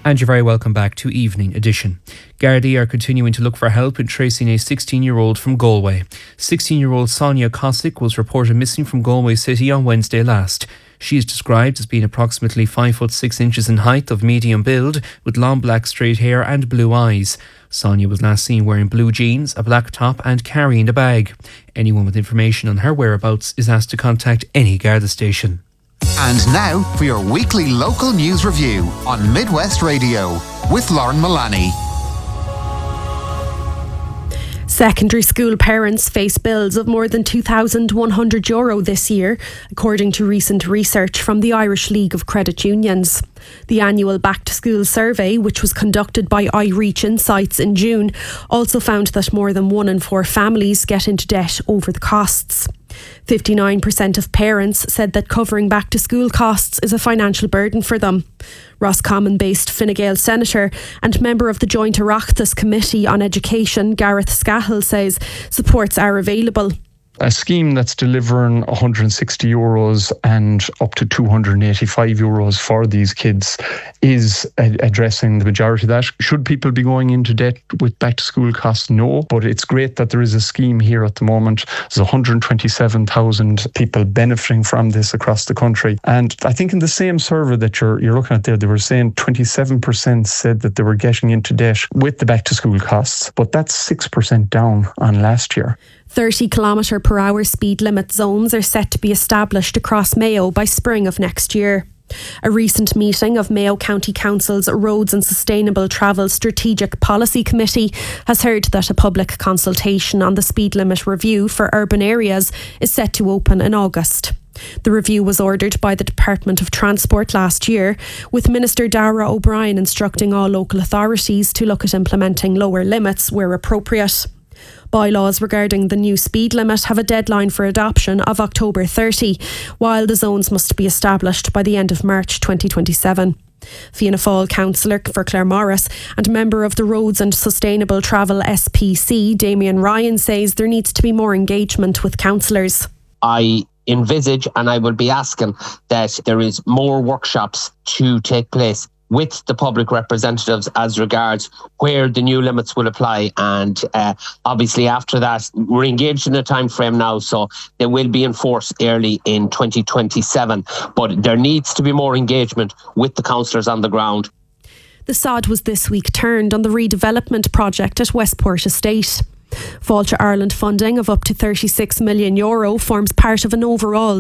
And you're very welcome back to Evening Edition. Gardaí are continuing to look for help in tracing a 16-year-old from Galway. 16-year-old Sonia Kosick was reported missing from Galway City on Wednesday last. She is described as being approximately 5 foot 6 inches in height, of medium build, with long black straight hair and blue eyes. Sonia was last seen wearing blue jeans, a black top and carrying a bag. Anyone with information on her whereabouts is asked to contact any Garda station. And now for your weekly local news review on Midwest Radio with Lauren Mullaney. Secondary school parents face bills of more than €2,100 this year, according to recent research from the Irish League of Credit Unions. The annual Back to School survey, which was conducted by iReach Insights in June, also found that more than 1 in 4 families get into debt over the costs. 59% of parents said that covering back to school costs is a financial burden for them. Roscommon-based Fine Gael senator and member of the Joint Oireachtas Committee on Education, Gareth Scahill, says supports are available. A scheme that's delivering €160 and up to €285 for these kids is addressing the majority of that. Should people be going into debt with back to school costs? No, but it's great that there is a scheme here at the moment. There's 127,000 people benefiting from this across the country. And I think in the same survey that you're looking at there, they were saying 27% said that they were getting into debt with the back to school costs, but that's 6% down on last year. 30 km/h speed limit zones are set to be established across Mayo by spring of next year. A recent meeting of Mayo County Council's Roads and Sustainable Travel Strategic Policy Committee has heard that a public consultation on the speed limit review for urban areas is set to open in August. The review was ordered by the Department of Transport last year, with Minister Darragh O'Brien instructing all local authorities to look at implementing lower limits where appropriate. Bylaws regarding the new speed limit have a deadline for adoption of October 30, while the zones must be established by the end of March 2027. Fianna Fáil councillor for Claremorris and member of the Roads and Sustainable Travel SPC, Damien Ryan, says there needs to be more engagement with councillors. I envisage, and I will be asking, that there is more workshops to take place with the public representatives as regards where the new limits will apply, and obviously after that we're engaged in a time frame now, so they will be enforced early in 2027, but there needs to be more engagement with the councillors on the ground. The sod was this week turned on the redevelopment project at Westport Estate. Fáilte Ireland funding of up to €36 million forms part of an overall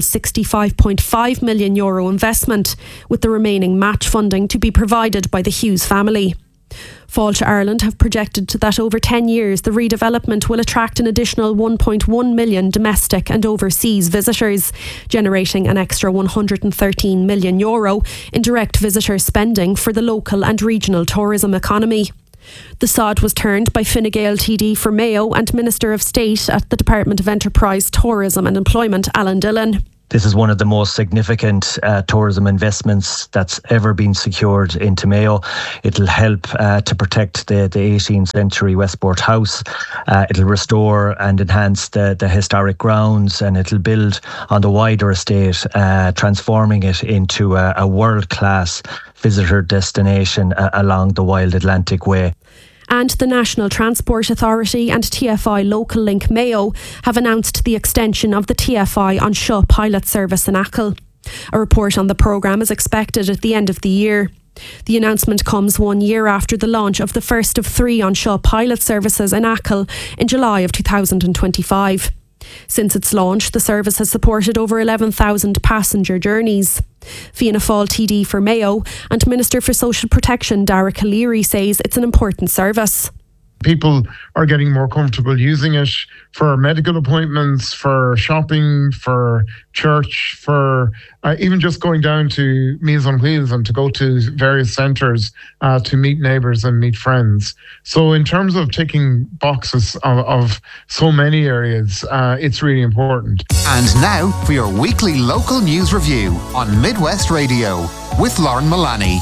€65.5 million investment, with the remaining match funding to be provided by the Hughes family. Fáilte Ireland have projected that over 10 years the redevelopment will attract an additional 1.1 million domestic and overseas visitors, generating an extra €113 million in direct visitor spending for the local and regional tourism economy. The sod was turned by Fine Gael TD for Mayo and Minister of State at the Department of Enterprise, Tourism and Employment, Alan Dillon. This is one of the most significant tourism investments that's ever been secured into Mayo. It'll help to protect the 18th century Westport House. It'll restore and enhance the historic grounds, and it'll build on the wider estate, transforming it into a world-class visitor destination along the Wild Atlantic Way. And the National Transport Authority and TFI Local Link Mayo have announced the extension of the TFI on Shaw pilot service in Achill. A report on the programme is expected at the end of the year. The announcement comes 1 year after the launch of the first of 3 on Shaw pilot services in Achill in July of 2025. Since its launch, the service has supported over 11,000 passenger journeys. Fianna Fáil TD for Mayo and Minister for Social Protection Dara Calleary says it's an important service. People are getting more comfortable using it for medical appointments, for shopping, for church, for even just going down to Meals on Wheels and to go to various centres to meet neighbours and meet friends. So in terms of ticking boxes of so many areas, it's really important. And now for your weekly local news review on Midwest Radio with Lauren Mullaney.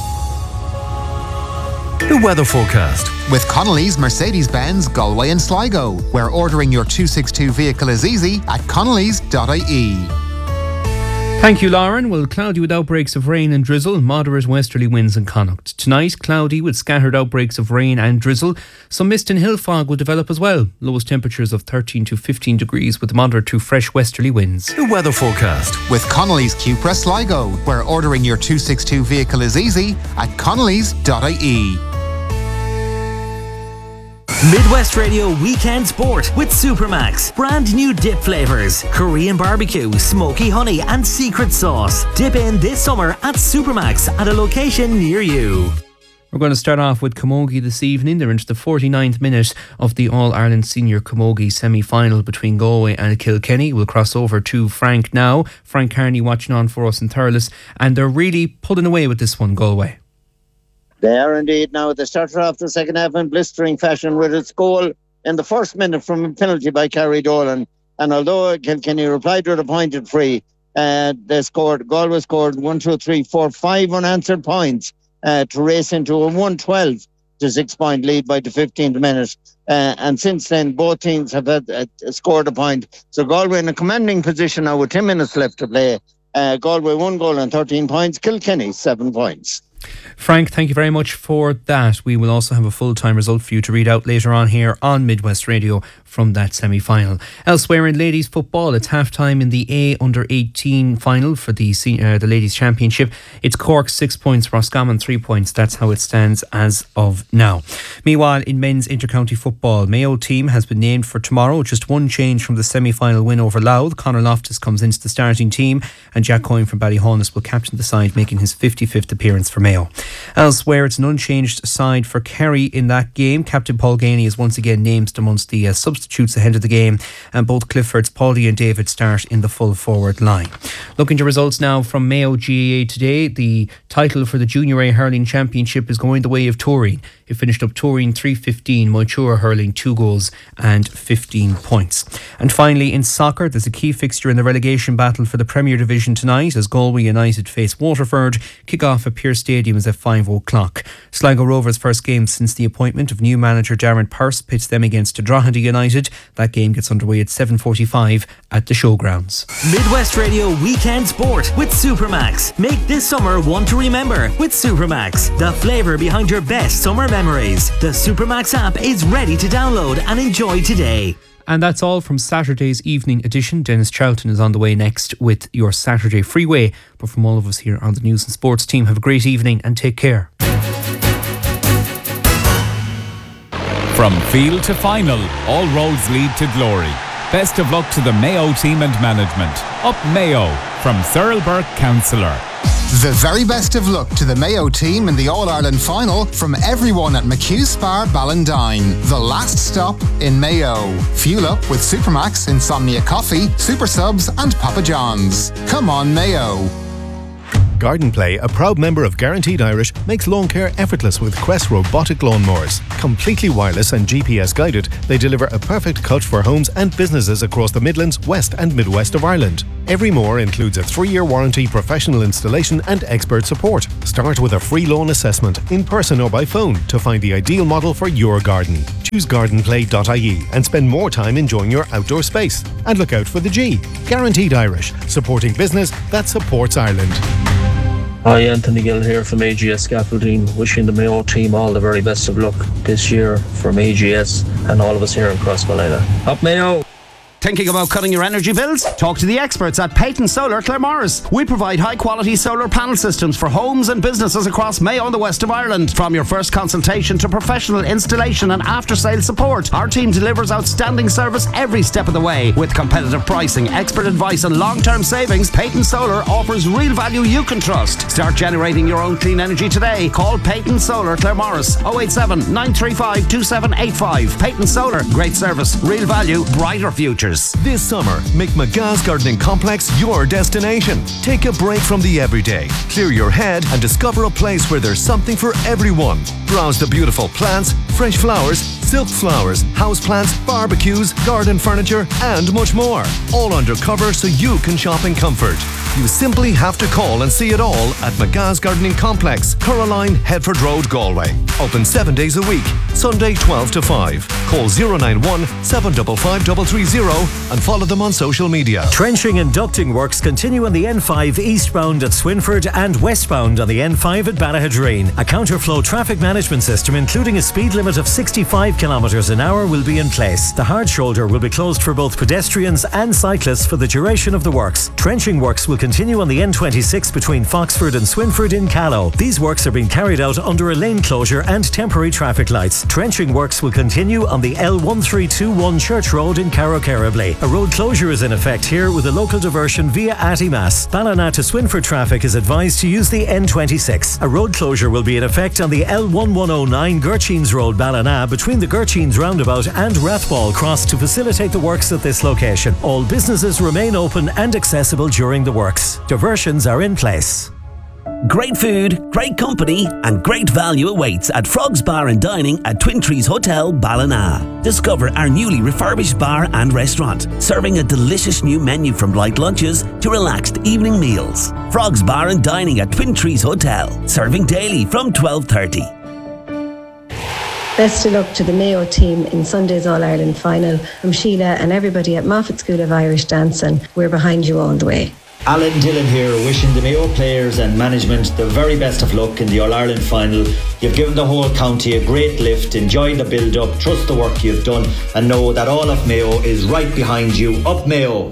The weather forecast. With Connolly's Mercedes-Benz Galway and Sligo, where ordering your 262 vehicle is easy at connellys.ie. Thank you, Lauren. Well, cloudy with outbreaks of rain and drizzle, moderate westerly winds in Connacht. Tonight, cloudy with scattered outbreaks of rain and drizzle. Some mist and hill fog will develop as well. Lowest temperatures of 13 to 15 degrees with moderate to fresh westerly winds. The weather forecast with Connolly's Cupra Sligo, where ordering your 262 vehicle is easy at connellys.ie. Midwest Radio Weekend Sport with Supermax. Brand new dip flavours, Korean barbecue, smoky honey and secret sauce. Dip in this summer at Supermax at a location near you. We're going to start off with Camogie this evening. They're into the 49th minute of the All-Ireland Senior Camogie semi-final between Galway and Kilkenny. We'll cross over to Frank now. Frank Carney watching on for us in Thurles, and they're really pulling away with this one, Galway. They are indeed. Now they started off the second half in blistering fashion with its goal in the first minute from a penalty by Kerry Dolan. And although Kilkenny replied with a pointed free, Galway scored 1, 2, 3, 4, 5 unanswered points to race into a 1-12 to 6-point lead by the 15th minute. And since then, both teams have scored a point. So Galway in a commanding position now with 10 minutes left to play. Galway 1 goal and 13 points. Kilkenny 7 points. Frank, thank you very much for that. We will also have a full-time result for you to read out later on here on Midwest Radio from that semi-final. Elsewhere in ladies football, it's half-time in the A under-18 final for the ladies championship. It's Cork 6 points, Roscommon 3 points. That's how it stands as of now. Meanwhile, in men's inter-county football, Mayo team has been named for tomorrow. Just one change from the semi-final win over Louth. Conor Loftus comes into the starting team and Jack Coyne from Ballyhonus will captain the side, making his 55th appearance for Mayo. Elsewhere, it's an unchanged side for Kerry in that game. Captain Paul Ganey is once again named amongst the substitutes ahead of the game, and both Clifford's, Paudie and David start in the full forward line. Looking to results now from Mayo GAA today. The title for the Junior A Hurling Championship is going the way of Turin. It finished up Turin 3-15, Moitura Hurling 2 goals and 15 points. And finally, in soccer, there's a key fixture in the relegation battle for the Premier Division tonight as Galway United face Waterford. Kick-off at Pearse Stadium is at 5 o'clock. Sligo Rovers' first game since the appointment of new manager Darren Pearse pits them against Drogheda United. That game gets underway at 7:45 at the Showgrounds. Midwest Radio Weekend Sport with Supermax. Make this summer one to remember with Supermax, the flavour behind your best summer memories. The Supermax app is ready to download and enjoy today. And that's all from Saturday's evening edition. Dennis Charlton is on the way next with your Saturday Freeway. But from all of us here on the News and Sports team, have a great evening and take care. From field to final, all roads lead to glory. Best of luck to the Mayo team and management. Up Mayo from Cyril Burke, Councillor. The very best of luck to the Mayo team in the All-Ireland final from everyone at McHugh Spa Ballindine. The last stop in Mayo. Fuel up with Supermax, Insomnia Coffee, Super Subs and Papa John's. Come on, Mayo. Garden Play, a proud member of Guaranteed Irish, makes lawn care effortless with Quest robotic lawnmowers. Completely wireless and GPS guided, they deliver a perfect cut for homes and businesses across the Midlands, West and Midwest of Ireland. Every mower includes a 3-year warranty, professional installation and expert support. Start with a free lawn assessment, in person or by phone, to find the ideal model for your garden. Choose gardenplay.ie and spend more time enjoying your outdoor space. And look out for the G. Guaranteed Irish, supporting business that supports Ireland. Hi, Anthony Gill here from AGS Scaffolding, wishing the Mayo team all the very best of luck this year from AGS and all of us here in Crossmolina. Up Mayo! Thinking about cutting your energy bills? Talk to the experts at Peyton Solar Claremorris. We provide high-quality solar panel systems for homes and businesses across Mayo and the west of Ireland. From your first consultation to professional installation and after-sales support, our team delivers outstanding service every step of the way. With competitive pricing, expert advice and long-term savings, Peyton Solar offers real value you can trust. Start generating your own clean energy today. Call Peyton Solar Claremorris 087 935 2785. Peyton Solar, great service, real value, brighter futures. This summer, make McGa's Gardening Complex your destination. Take a break from the everyday, clear your head and discover a place where there's something for everyone. Browse the beautiful plants, fresh flowers, silk flowers, houseplants, barbecues, garden furniture and much more. All undercover so you can shop in comfort. You simply have to call and see it all at McGa's Gardening Complex, Coraline, Headford Road, Galway. Open 7 days a week, Sunday 12 to 5. Call 091 755 330 and follow them on social media. Trenching and ducting works continue on the N5 eastbound at Swinford and westbound on the N5 at Ballahadreen. A counterflow traffic management system, including a speed limit of 65 kilometres an hour, will be in place. The hard shoulder will be closed for both pedestrians and cyclists for the duration of the works. Trenching works will continue on the N26 between Foxford and Swinford in Callow. These works are being carried out under a lane closure and temporary traffic lights. Trenching works will continue on the L1321 Church Road in Carrowcarrowblee. A road closure is in effect here with a local diversion via Attymass. Ballina to Swinford traffic is advised to use the N26. A road closure will be in effect on the L1109 Gurcheens Road, Ballina, between the Gurcheens roundabout and Rathball Cross to facilitate the works at this location. All businesses remain open and accessible during the works. Diversions are in place. Great food, great company and great value awaits at Frogs Bar and Dining at Twin Trees Hotel, Ballina. Discover our newly refurbished bar and restaurant, serving a delicious new menu from light lunches to relaxed evening meals. Frogs Bar and Dining at Twin Trees Hotel, serving daily from 12:30. Best of luck to the Mayo team in Sunday's All-Ireland final. From Sheila and everybody at Moffat School of Irish Dancing, we're behind you all the way. Alan Dillon here, wishing the Mayo players and management the very best of luck in the All-Ireland final. You've given the whole county a great lift. Enjoy the build-up, trust the work you've done and know that all of Mayo is right behind you. Up Mayo!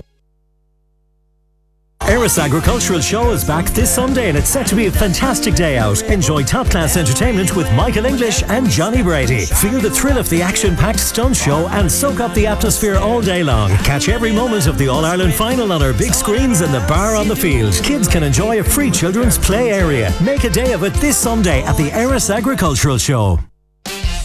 Eris Agricultural Show is back this Sunday and it's set to be a fantastic day out. Enjoy top-class entertainment with Michael English and Johnny Brady. Feel the thrill of the action-packed stunt show and soak up the atmosphere all day long. Catch every moment of the All-Ireland final on our big screens in the bar on the field. Kids can enjoy a free children's play area. Make a day of it this Sunday at the Eris Agricultural Show.